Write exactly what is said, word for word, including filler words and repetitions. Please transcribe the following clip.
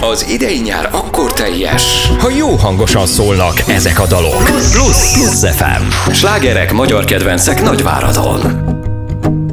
Az idei nyár akkor teljes, ha jó hangosan szólnak ezek a dalok. Plusz, Plusz ef em. slágerek, magyar kedvencek Nagyváradon.